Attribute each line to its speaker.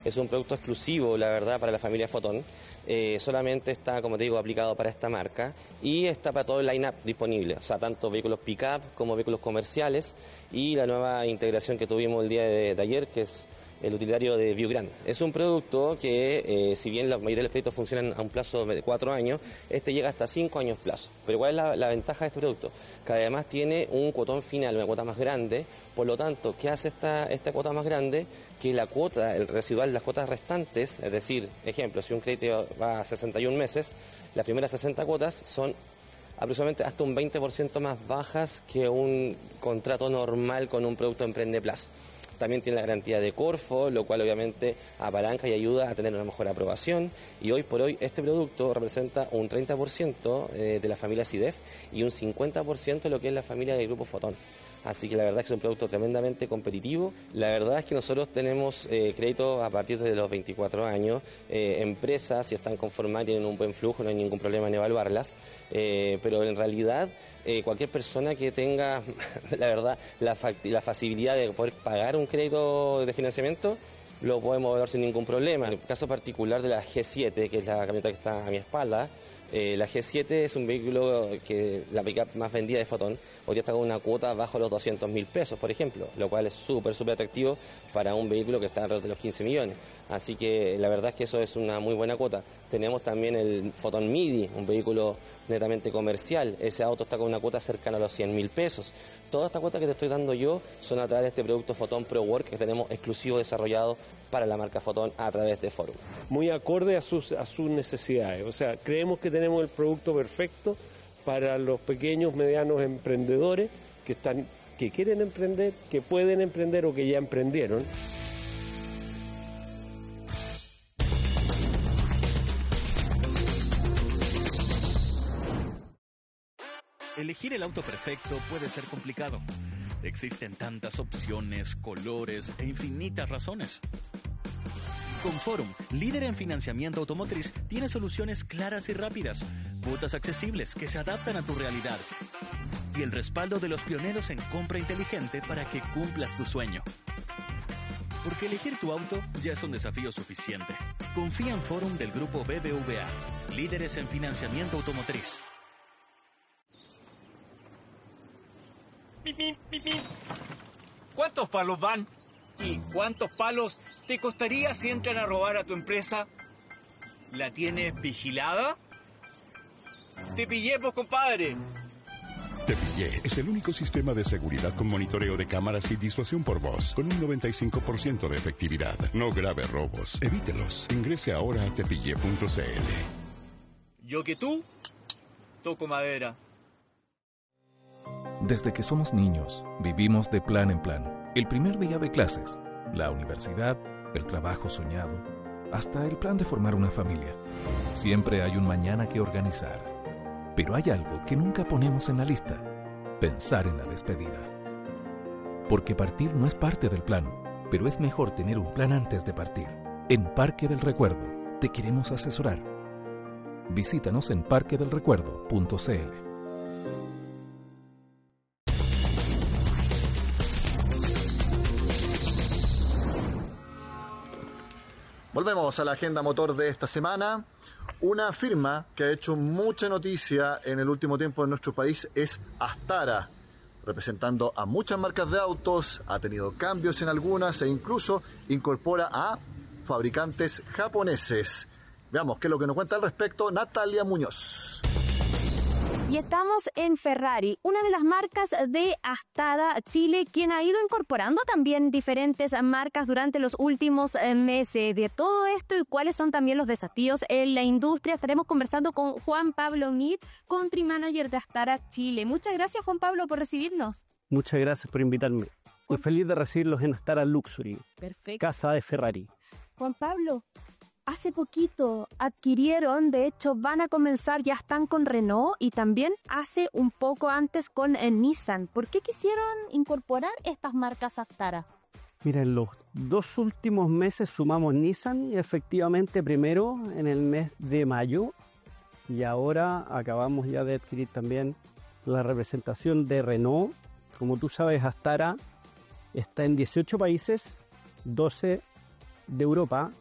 Speaker 1: Es un producto exclusivo, la verdad, para la familia Fotón. Solamente está, como te digo, aplicado para esta marca y está para todo el line-up disponible, o sea, tanto vehículos pick-up como vehículos comerciales y la nueva integración que tuvimos el día de ayer, que es el utilitario de Viewgrand. Es un producto que, si bien la mayoría de los créditos funcionan a un plazo de 4 años, este llega hasta 5 años plazo. Pero ¿cuál es la ventaja de este producto? Que además tiene un cuotón final, una cuota más grande. Por lo tanto, ¿qué hace esta cuota más grande? Que la cuota, el residual, las cuotas restantes, es decir, ejemplo, si un crédito va a 61 meses, las primeras 60 cuotas son aproximadamente hasta un 20% más bajas que un contrato normal con un producto Emprende Plus. También tiene la garantía de Corfo, lo cual obviamente apalanca y ayuda a tener una mejor aprobación. Y hoy por hoy este producto representa un 30% de la familia CIDEF y un 50% de lo que es la familia del Grupo Fotón. Así que la verdad es que es un producto tremendamente competitivo. La verdad es que nosotros tenemos créditos a partir de los 24 años. Empresas, si están conformadas, tienen un buen flujo, no hay ningún problema en evaluarlas. Pero en realidad, cualquier persona que tenga, la verdad, la facilidad de poder pagar un crédito de financiamiento, lo podemos evaluar sin ningún problema. En el caso particular de la G7, que es la camioneta que está a mi espalda, la G7 es un vehículo que la pickup más vendida de Fotón. Hoy día está con una cuota bajo los 200.000 pesos, por ejemplo, lo cual es súper atractivo para un vehículo que está alrededor de los 15 millones. Así que la verdad es que eso es una muy buena cuota. Tenemos también el Fotón Midi, un vehículo netamente comercial. Ese auto está con una cuota cercana a los 100.000 pesos. Todas estas cuotas que te estoy dando yo son a través de este producto Fotón Pro Work que tenemos exclusivo desarrollado para la marca Fotón a través de Forum.
Speaker 2: Muy acorde a sus necesidades. O sea, creemos que tenemos el producto perfecto para los pequeños, medianos emprendedores que quieren emprender, que pueden emprender o que ya emprendieron.
Speaker 3: Elegir el auto perfecto puede ser complicado. Existen tantas opciones, colores e infinitas razones. Con Forum, líder en financiamiento automotriz, tiene soluciones claras y rápidas, cuotas accesibles que se adaptan a tu realidad y el respaldo de los pioneros en compra inteligente para que cumplas tu sueño. Porque elegir tu auto ya es un desafío suficiente. Confía en Forum del grupo BBVA, líderes en financiamiento automotriz.
Speaker 4: ¿Cuántos palos van? ¿Y cuántos palos te costaría si entran a robar a tu empresa? ¿La tienes vigilada? ¡Te pillé, pues, compadre!
Speaker 5: Te Pillé es el único sistema de seguridad con monitoreo de cámaras y disuasión por voz, con un 95% de efectividad. No grave robos. Evítelos. Ingrese ahora a tepillé.cl.
Speaker 4: Yo que tú, toco madera.
Speaker 6: Desde que somos niños, vivimos de plan en plan. El primer día de clases, la universidad, el trabajo soñado, hasta el plan de formar una familia. Siempre hay un mañana que organizar. Pero hay algo que nunca ponemos en la lista: pensar en la despedida. Porque partir no es parte del plan, pero es mejor tener un plan antes de partir. En Parque del Recuerdo te queremos asesorar. Visítanos en parquedelrecuerdo.cl.
Speaker 7: Volvemos a la agenda motor de esta semana. Una firma que ha hecho mucha noticia en el último tiempo en nuestro país es Astara, representando a muchas marcas de autos, ha tenido cambios en algunas e incluso incorpora a fabricantes japoneses. Veamos qué es lo que nos cuenta al respecto Natalia Muñoz.
Speaker 8: Y estamos en Ferrari, una de las marcas de Astara Chile, quien ha ido incorporando también diferentes marcas durante los últimos meses. De todo esto y cuáles son también los desafíos en la industria, estaremos conversando con Juan Pablo Meade, Country Manager de Astara Chile. Muchas gracias, Juan Pablo, por recibirnos.
Speaker 2: Muchas gracias por invitarme. Muy feliz de recibirlos en Astara Luxury,
Speaker 8: Perfecto.
Speaker 2: casa de Ferrari.
Speaker 8: Juan Pablo, hace poquito adquirieron, de hecho van a comenzar, ya están con Renault y también hace un poco antes con Nissan. ¿Por qué quisieron incorporar estas marcas Astara?
Speaker 2: Mira, en los 2 últimos meses sumamos Nissan y efectivamente primero en el mes de mayo y ahora acabamos ya de adquirir también la representación de Renault. Como tú sabes, Astara está en 18 países, 12 de Europa